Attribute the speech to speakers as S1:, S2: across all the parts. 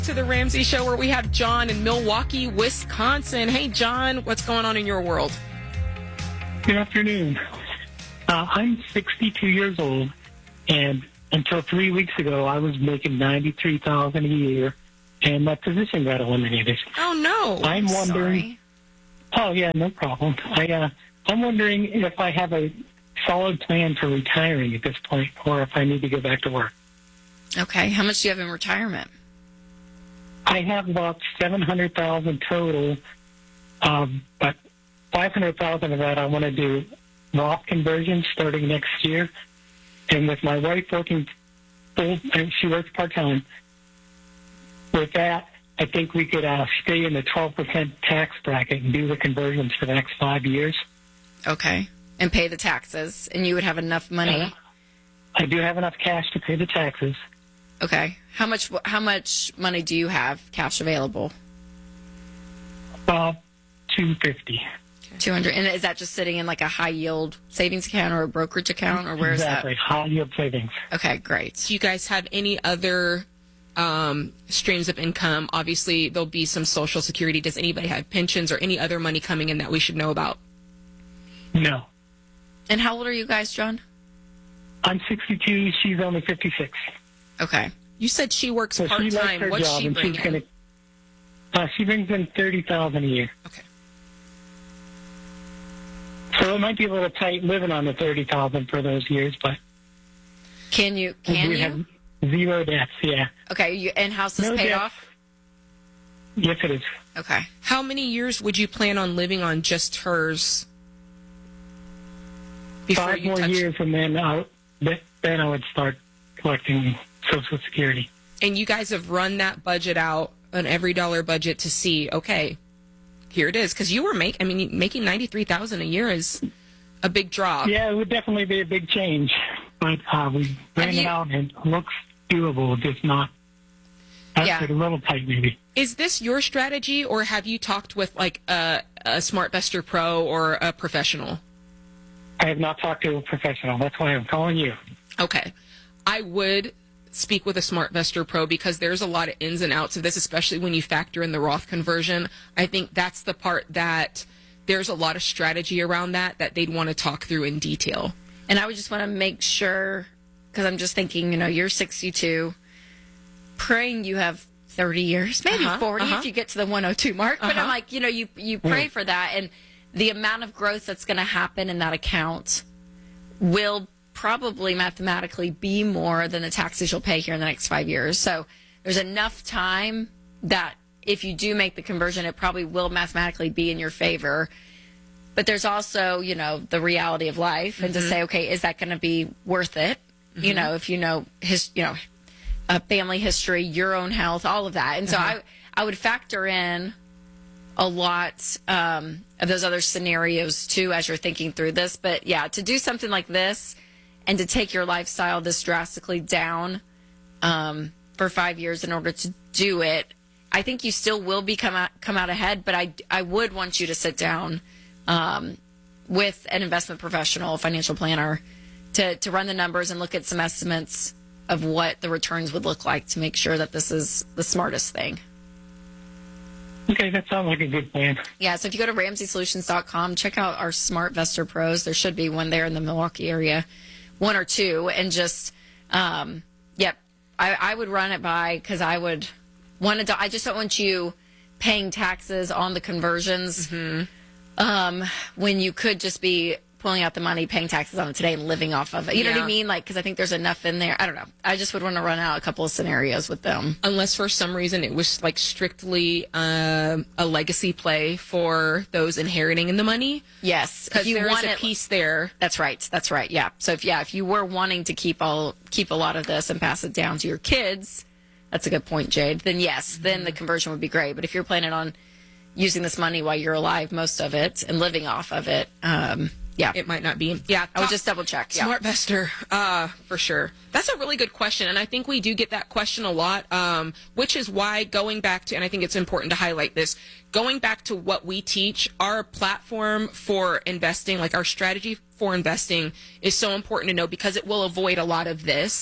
S1: To the Ramsey Show, where we have John in Milwaukee, Wisconsin. Hey, John, what's going on in your world?
S2: Good afternoon. I'm 62 years old, and until 3 weeks ago, I was making $93,000 a year, and my position got eliminated.
S1: Oh no!
S2: I'm wondering.
S3: Sorry.
S2: Oh yeah, no problem. I'm wondering if I have a solid plan for retiring at this point, or if I need to go back to work.
S3: Okay. How much do you have in retirement?
S2: I have about $700,000 total, but $500,000 of that I want to do Roth conversion starting next year. And with my wife working and she works part-time, with that, I think we could stay in the 12% tax bracket and do the conversions for the next 5 years.
S3: Okay. And pay the taxes, and you would have enough money.
S2: I do have enough cash to pay the taxes.
S3: Okay. How much money do you have cash available?
S2: $250.
S3: 200. And is that just sitting in like a high yield savings account or a brokerage account, or where is that?
S2: Exactly. High yield savings.
S3: Okay, great.
S1: Do you guys have any other streams of income? Obviously, there'll be some Social Security. Does anybody have pensions or any other money coming in that we should know about?
S2: No.
S3: And how old are you guys, John?
S2: I'm 62. She's only 56.
S3: Okay.
S1: You said she works
S2: So she likes
S1: part-time.
S2: her
S1: What's
S2: job,
S1: she
S2: and she's
S1: bringing?
S2: she brings in $30,000 a year.
S1: Okay.
S2: So it might be a little tight living on the $30,000 for those years, but
S3: Can you?
S2: we have zero debts. Yeah.
S3: Okay. And house is
S2: No
S3: paid
S2: debts.
S3: off?
S2: Yes, it is.
S3: Okay.
S1: How many years would you plan on living on just hers? Before
S2: 5
S1: you
S2: more
S1: touch-
S2: years, and then I would start collecting Social Security.
S1: And you guys have run that budget out, an every dollar budget, to see, okay, here it is. Because you were making $93,000 a year is a big drop.
S2: Yeah, it would definitely be a big change, but we ran it out and it looks doable, just not.
S3: Yeah.
S2: A little tight, maybe.
S1: Is this your strategy, or have you talked with like a SmartVestor Pro or a professional?
S2: I have not talked to a professional. That's why I'm calling you.
S1: Okay. I would speak with a SmartVestor Pro because there's a lot of ins and outs of this, especially when you factor in the Roth conversion. I think that's the part that there's a lot of strategy around that they'd want to talk through in detail.
S3: And I would just want to make sure, because I'm just thinking, you're 62, praying you have 30 years, maybe 40 if you get to the 102 mark. But I'm like, you pray for that. And the amount of growth that's going to happen in that account will probably mathematically be more than the taxes you'll pay here in the next 5 years. So there's enough time that if you do make the conversion, it probably will mathematically be in your favor. But there's also, the reality of life, and to say, okay, is that going to be worth it? If family history, your own health, all of that. And so I would factor in a lot of those other scenarios too as you're thinking through this. But yeah, to do something like this and to take your lifestyle this drastically down for 5 years in order to do it, I think you still will come out ahead. But I would want you to sit down with an investment professional, a financial planner, to run the numbers and look at some estimates of what the returns would look like to make sure that this is the smartest thing.
S2: Okay, that sounds like a good plan.
S3: Yeah, so if you go to RamseySolutions.com, check out our SmartVestor Pros. There should be one there in the Milwaukee area, one or two, and just, I would run it by, because I would want to, I just don't want you paying taxes on the conversions when you could just be pulling out the money, paying taxes on it today and living off of it. You know what I mean? Because I think there's enough in there. I don't know. I just would want to run out a couple of scenarios with them.
S1: Unless for some reason it was like strictly a legacy play for those inheriting in the money.
S3: Yes.
S1: Because there is a piece there.
S3: That's right. Yeah. So if you were wanting to keep a lot of this and pass it down to your kids, that's a good point, Jade, then yes, then the conversion would be great. But if you're planning on using this money while you're alive, most of it, and living off of it, it
S1: might not be. Yeah,
S3: I would just double check. Yeah.
S1: SmartVestor, for sure. That's a really good question, and I think we do get that question a lot, which is why going back to, and I think it's important to highlight this, going back to what we teach, our platform for investing, like our strategy for investing, is so important to know because it will avoid a lot of this.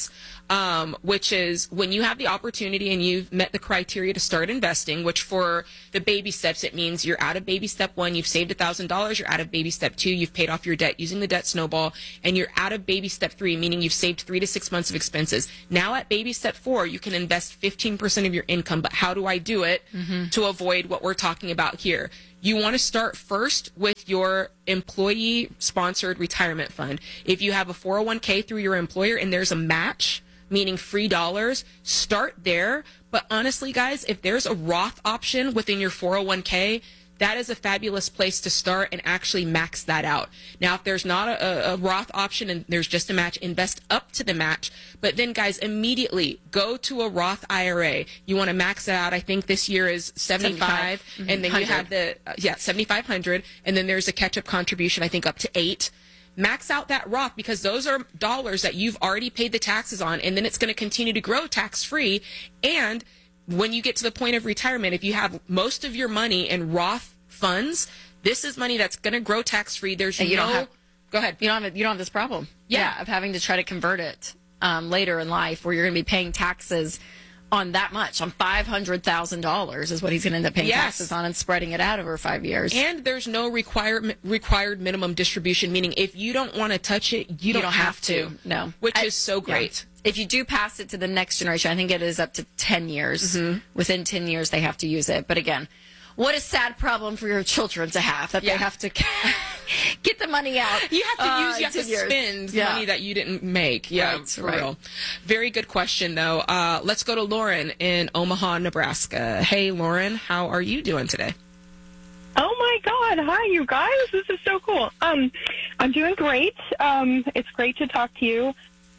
S1: which is when you have the opportunity and you've met the criteria to start investing, which for the baby steps, it means you're out of baby step 1, you've saved $1,000, you're out of baby step 2, you've paid off your debt using the debt snowball, and you're out of baby step 3, meaning you've saved 3 to 6 months of expenses. Now at baby step 4, you can invest 15% of your income, but how do I do it to avoid what we're talking about here? You want to start first with your employee-sponsored retirement fund. If you have a 401k through your employer and there's a match, meaning free dollars, start there. But honestly, guys, if there's a Roth option within your 401k, that is a fabulous place to start and actually max that out. Now, if there's not a Roth option and there's just a match, invest up to the match. But then, guys, immediately go to a Roth IRA. You want to max it out. I think this year is 75, and then you have the 7,500, and then there's a catch-up contribution, I think, up to 8. Max out that Roth because those are dollars that you've already paid the taxes on, and then it's going to continue to grow tax-free. And when you get to the point of retirement, if you have most of your money in Roth funds, this is money that's going to grow tax-free. There's go ahead.
S3: You don't have this problem. Yeah, of having to try to convert it later in life, where you're going to be paying taxes on that much, on $500,000 is what he's going to end up paying taxes on, and spreading it out over 5 years.
S1: And there's no required minimum distribution, meaning if you don't want to touch it, you don't have to.
S3: No,
S1: which is so great.
S3: Yeah. If you do pass it to the next generation, I think it is up to 10 years. Within 10 years, they have to use it. But again, what a sad problem for your children to have, that they have to get the money out.
S1: You have to spend money that you didn't make. Yeah, for real. Very good question, though. Let's go to Lauren in Omaha, Nebraska. Hey, Lauren, how are you doing today?
S4: Oh, my God. Hi, you guys. This is so cool. I'm doing great. It's great to talk to you.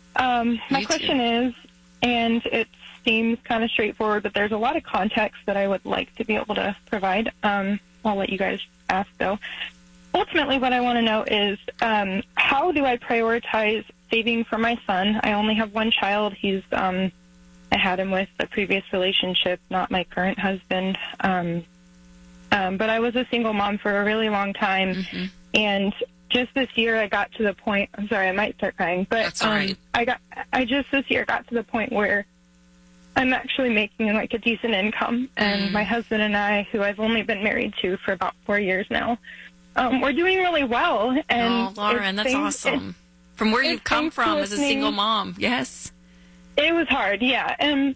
S4: My question is, and it seems kind of straightforward, but there's a lot of context that I would like to be able to provide. I'll let you guys ask, though. Ultimately, what I want to know is how do I prioritize saving for my son? I only have one child. I had him with a previous relationship, not my current husband. But I was a single mom for a really long time, and just this year I got to the point. I'm sorry, I might start crying, but
S1: that's all right.
S4: I just this year got to the point where I'm actually making like a decent income, and my husband and I, who I've only been married to for about 4 years now, we're doing really well. And
S3: Lauren, that's awesome. From where you've come from as a single mom, yes.
S4: It was hard, yeah, and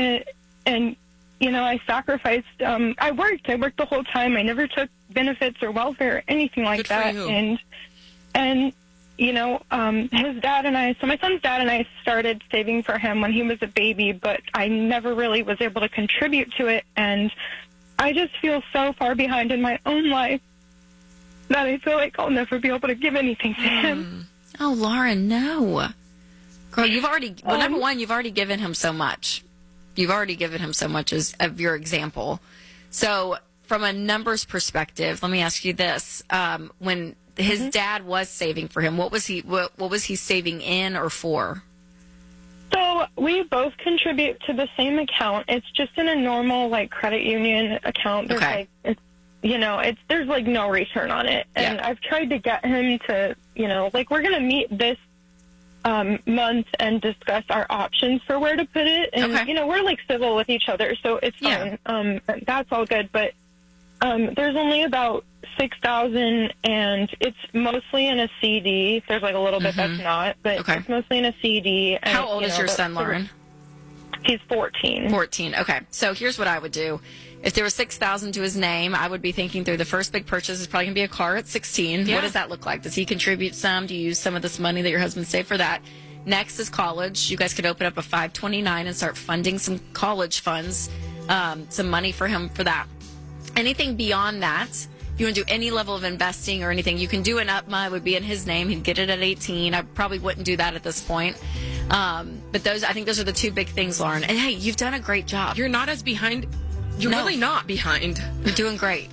S4: you know, I sacrificed. I worked the whole time. I never took benefits or welfare or anything like
S1: Good for
S4: that.
S1: you.
S4: And you know, his dad and I. So my son's dad and I started saving for him when he was a baby, but I never really was able to contribute to it. And I just feel so far behind in my own life that I feel like I'll never be able to give anything to him.
S3: Oh, Lauren, no. Girl, you've already, well, number one, you've already given him so much. You've already given him so much as of your example. So from a numbers perspective, let me ask you this. When his dad was saving for him, what was he saving in or for?
S4: So we both contribute to the same account. It's just in a normal like credit union account. There's like, it's, you know, there's like no return on it. And I've tried to get him to, you know, like we're going to meet this month and discuss our options for where to put it. And, you know, we're like civil with each other, so it's fine. That's all good. But there's only about $6,000, and it's mostly in a CD. There's like a little bit that's not, but it's mostly in a CD. And,
S3: how old is your son, Lauren?
S4: He's 14.
S3: 14. Okay. So here's what I would do. If there was $6,000 to his name, I would be thinking through the first big purchase is probably going to be a car at 16. What does that look like? Does he contribute some? Do you use some of this money that your husband saved for that? Next is college. You guys could open up a 529 and start funding some college funds, some money for him for that. Anything beyond that, if you want to do any level of investing or anything, you can do an UPMA. It would be in his name. He'd get it at 18. I probably wouldn't do that at this point. But I think those are the two big things, Lauren. And hey, you've done a great job.
S1: You're not as behind. You're really not behind.
S3: You're doing great.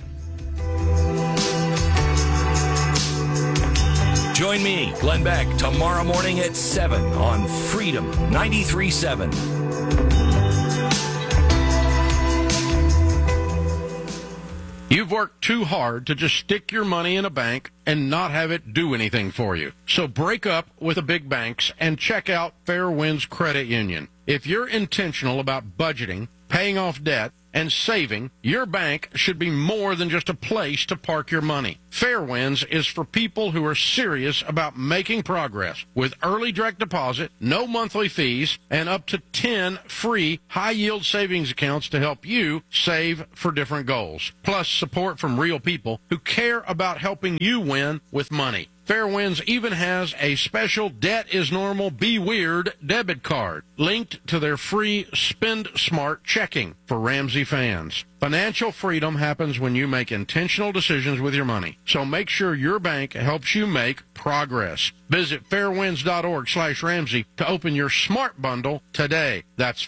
S5: Join me, Glenn Beck, tomorrow morning at 7 on Freedom 93.7.
S6: You've worked too hard to just stick your money in a bank and not have it do anything for you. So break up with the big banks and check out Fairwinds Credit Union. If you're intentional about budgeting, paying off debt, and saving, your bank should be more than just a place to park your money. Fairwinds is for people who are serious about making progress with early direct deposit, no monthly fees, and up to 10 free high-yield savings accounts to help you save for different goals. Plus support from real people who care about helping you win with money. Fairwinds even has a special Debt is Normal, Be Weird debit card linked to their free Spend Smart checking for Ramsey fans. Financial freedom happens when you make intentional decisions with your money. So make sure your bank helps you make progress. Visit fairwinds.org/Ramsey to open your smart bundle today. That's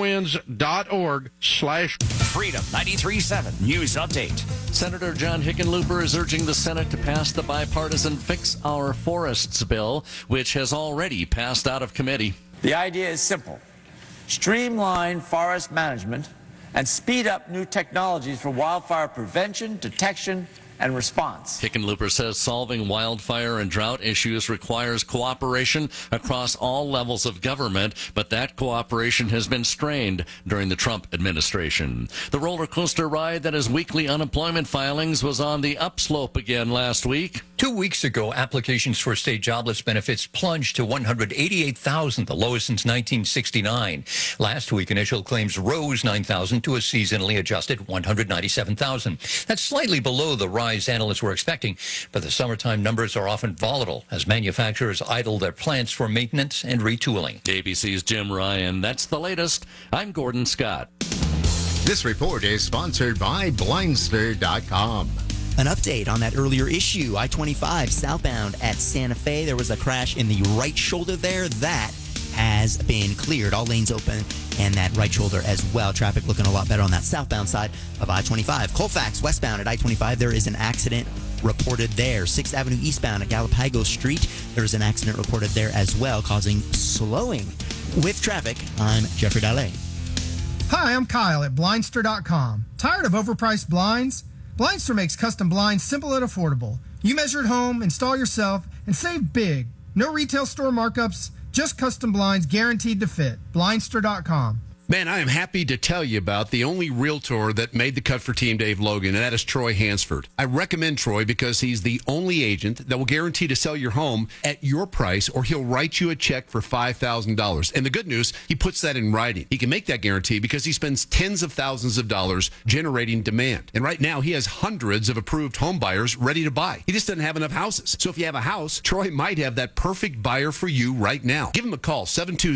S6: fairwinds.org/
S5: Freedom 93.7 News Update.
S7: Senator John Hickenlooper is urging the Senate to pass the bipartisan Fix Our Forests bill, which has already passed out of committee.
S8: The idea is simple. Streamline forest management and speed up new technologies for wildfire prevention, detection, and response.
S7: Hickenlooper says solving wildfire and drought issues requires cooperation across all levels of government, but that cooperation has been strained during the Trump administration. The roller coaster ride that is weekly unemployment filings was on the upslope again last week.
S9: 2 weeks ago, applications for state jobless benefits plunged to 188,000, the lowest since 1969. Last week, initial claims rose 9,000 to a seasonally adjusted 197,000. That's slightly below the rise analysts were expecting, but the summertime numbers are often volatile as manufacturers idle their plants for maintenance and retooling.
S7: ABC's Jim Ryan. That's the latest. I'm Gordon Scott.
S10: This report is sponsored by Blindster.com.
S11: An update on that earlier issue, I-25 southbound at Santa Fe. There was a crash in the right shoulder there. That has been cleared. All lanes open, and that right shoulder as well. Traffic looking a lot better on that southbound side of I-25. Colfax westbound at I-25, there is an accident reported there. 6th Avenue eastbound at Galapagos Street, there is an accident reported there as well, causing slowing with traffic. I'm Jeffrey Dalle.
S12: Hi, I'm Kyle at Blindster.com. Tired of overpriced blinds? Blindster makes custom blinds simple and affordable. You measure at home, install yourself, and save big. No retail store markups, just custom blinds guaranteed to fit. Blindster.com.
S13: Man, I am happy to tell you about the only realtor that made the cut for Team Dave Logan, and that is Troy Hansford. I recommend Troy because he's the only agent that will guarantee to sell your home at your price, or he'll write you a check for $5,000. And the good news, he puts that in writing. He can make that guarantee because he spends tens of thousands of dollars generating demand. And right now, he has hundreds of approved home buyers ready to buy. He just doesn't have enough houses. So if you have a house, Troy might have that perfect buyer for you right now. Give him a call,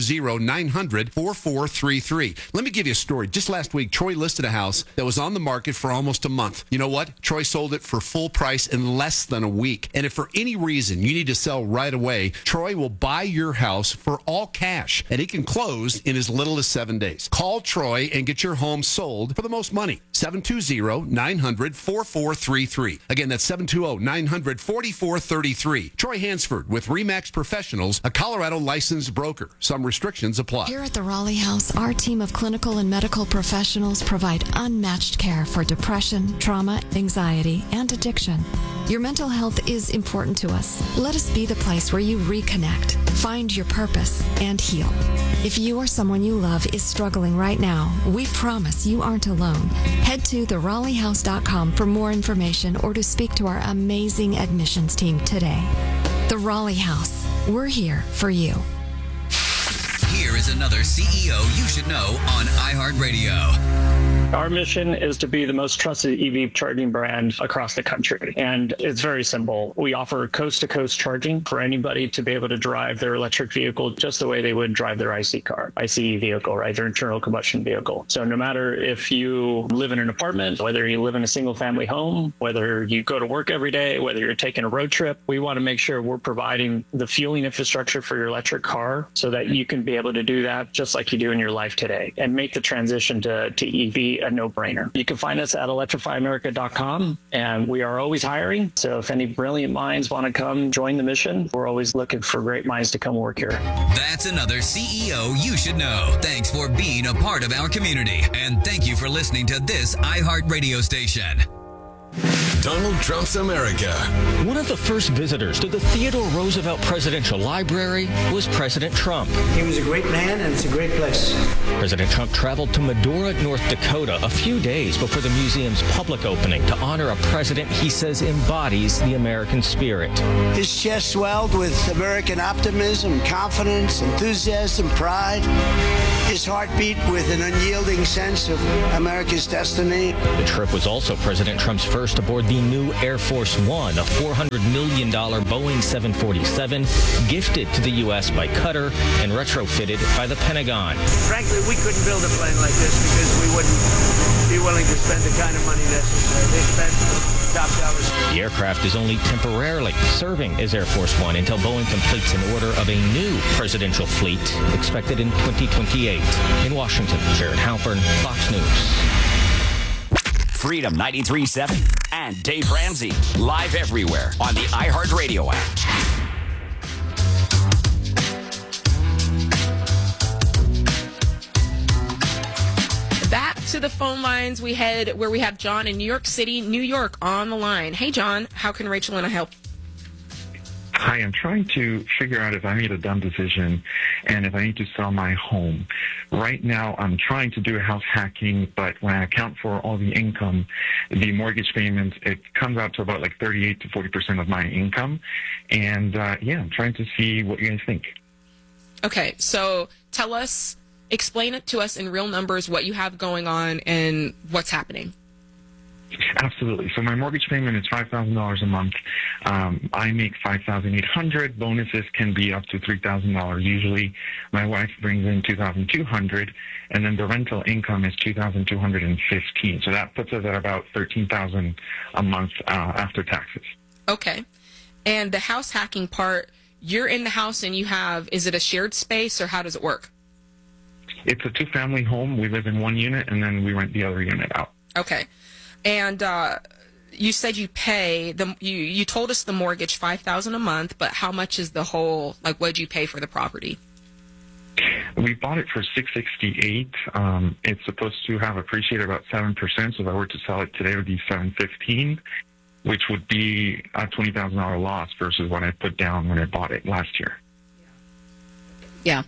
S13: 720-900-4433. Let me give you a story. Just last week, Troy listed a house that was on the market for almost a month. You know what? Troy sold it for full price in less than a week. And if for any reason you need to sell right away, Troy will buy your house for all cash, and he can close in as little as 7 days. Call Troy and get your home sold for the most money. 720-900-4433. Again, that's 720-900-4433. Troy Hansford with RE/MAX Professionals, a Colorado licensed broker. Some restrictions apply.
S14: Here at the Raleigh House, our team of clinical and medical professionals provide unmatched care for depression, trauma, anxiety, and addiction. Your mental health is important to us. Let us be the place where you reconnect, find your purpose, and heal. If you or someone you love is struggling right now, we promise you aren't alone. Head to theRaleighHouse.com for more information or to speak to our amazing admissions team today. The Raleigh House. We're here for you.
S15: Here is another CEO you should know on iHeartRadio.
S16: Our mission is to be the most trusted EV charging brand across the country. And it's very simple. We offer coast-to-coast charging for anybody to be able to drive their electric vehicle just the way they would drive their ICE vehicle, right? Their internal combustion vehicle. So no matter if you live in an apartment, whether you live in a single-family home, whether you go to work every day, whether you're taking a road trip, we want to make sure we're providing the fueling infrastructure for your electric car so that you can be able to do that just like you do in your life today and make the transition to EV a no-brainer. You can find us at electrifyamerica.com, and we are always hiring. So if any brilliant minds want to come join the mission, we're always looking for great minds to come work here.
S15: That's another CEO you should know. Thanks for being a part of our community, and thank you for listening to this iHeart radio station.
S5: Donald Trump's America.
S17: One of the first visitors to the Theodore Roosevelt Presidential Library was President Trump.
S18: He was a great man, and it's a great place.
S17: President Trump traveled to Medora, North Dakota a few days before the museum's public opening to honor a president he says embodies the American spirit.
S18: His chest swelled with American optimism, confidence, enthusiasm, pride. His heart beat with an unyielding sense of America's destiny.
S17: The trip was also President Trump's first aboard the new Air Force One, a $400 million Boeing 747 gifted to the U.S. by Qatar and retrofitted by the Pentagon.
S18: Frankly, we couldn't build a plane like this because we wouldn't be willing to spend the kind of money necessary. They spent top dollars.
S17: The aircraft is only temporarily serving as Air Force One until Boeing completes an order of a new presidential fleet expected in 2028. In Washington, Jared Halpern, Fox News.
S19: Freedom 93.7 and Dave Ramsey, live everywhere on the iHeartRadio app.
S1: Back to the phone lines we head where we have John in New York City, New York on the line. Hey, John, how can Rachel and I help?
S20: Hi, I'm trying to figure out if I made a dumb decision and if I need to sell my home. Right now, I'm trying to do house hacking, but when I account for all the income, the mortgage payments, it comes out to about like 38 to 40% of my income. And I'm trying to see what you guys think.
S1: Okay, so explain it to us in real numbers, what you have going on and what's happening.
S20: Absolutely. So my mortgage payment is $5,000 a month. I make $5,800. Bonuses can be up to $3,000 usually. My wife brings in $2,200, and then the rental income is $2,215. So that puts us at about $13,000 a month after taxes.
S1: Okay. And the house hacking part, you're in the house and is it a shared space or how does it work?
S20: It's a two-family home. We live in one unit, and then we rent the other unit out.
S1: Okay. And you said you pay you told us the mortgage $5,000 a month, but how much is the whole? Like, what did you pay for the property?
S20: We bought it for $668. It's supposed to have appreciated about 7%. So if I were to sell it today, it would be $715, which would be a $20,000 loss versus what I put down when I bought it last year.
S3: Yeah.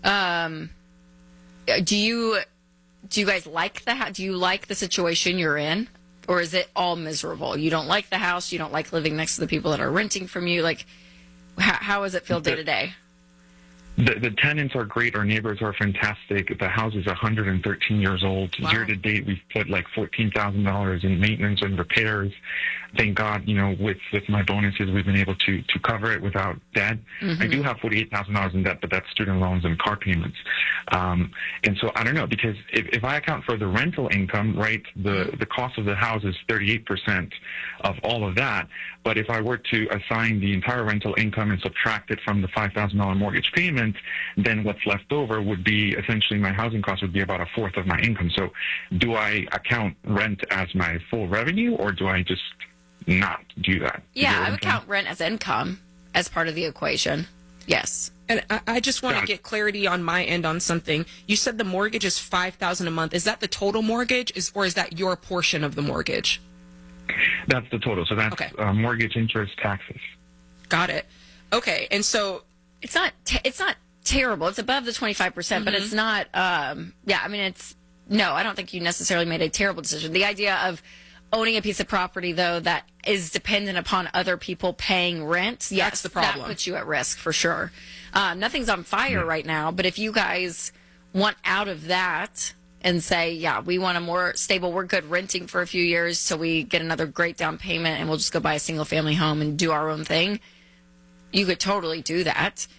S3: Do you guys like do you like the situation you're in? Or is it all miserable? You don't like the house. You don't like living next to the people that are renting from you. Like, how does it feel day to day?
S20: The tenants are great. Our neighbors are fantastic. The house is 113 years old. Wow. Year to date, we've put like $14,000 in maintenance and repairs. Thank God, with my bonuses, we've been able to cover it without debt. Mm-hmm. I do have $48,000 in debt, but that's student loans and car payments. And so I don't know, because if I account for the rental income, right, the cost of the house is 38% of all of that. But if I were to assign the entire rental income and subtract it from the $5,000 mortgage payment, then what's left over would be essentially my housing cost would be about a fourth of my income. So do I account rent as my full revenue, or do I just not do that?
S3: Yeah, I would count rent as income as part of the equation. Yes.
S1: And I just want to get clarity on my end on something. You said the mortgage is $5,000 a month. Is that the total mortgage, or is that your portion of the mortgage?
S20: That's the total. So that's mortgage, interest, taxes.
S1: Got it. Okay, and so
S3: it's not terrible. It's above the 25%, but it's not. I don't think you necessarily made a terrible decision. The idea of owning a piece of property, though, that is dependent upon other people paying rent, yes,
S1: that's the problem.
S3: That puts you at risk for sure. Nothing's on fire right now, but if you guys want out of that and say, yeah, we want a more stable, we're good renting for a few years so we get another great down payment and we'll just go buy a single family home and do our own thing, you could totally do that.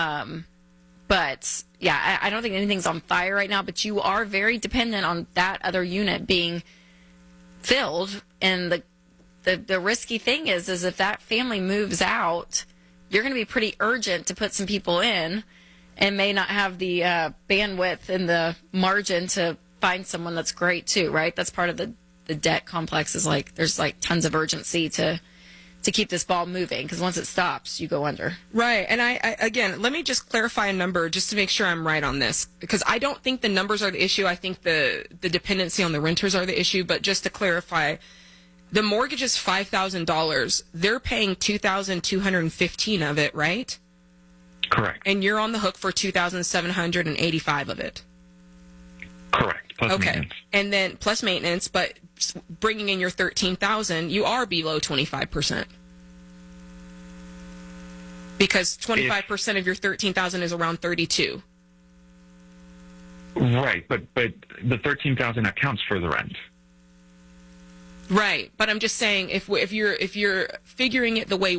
S3: But yeah, I don't think anything's on fire right now, but you are very dependent on that other unit being filled. And the risky thing is if that family moves out, you're going to be pretty urgent to put some people in and may not have the bandwidth and the margin to find someone that's great too, right? That's part of the debt complex is like there's like tons of urgency to keep this ball moving, because once it stops, you go under.
S1: Right. And I again, let me just clarify a number just to make sure I'm right on this, because I don't think the numbers are the issue. I think the dependency on the renters are the issue. But just to clarify, The mortgage is $5,000. They're paying $2,215 of it, right?
S20: Correct.
S1: And you're on the hook for $2,785 of it.
S20: Correct. Plus maintenance.
S1: And then plus maintenance, but bringing in your $13,000, you are below 25%. Because 25% of your $13,000 is around $32,000.
S20: Right, but the $13,000 accounts for the rent.
S1: Right, but I'm just saying if you're figuring it the way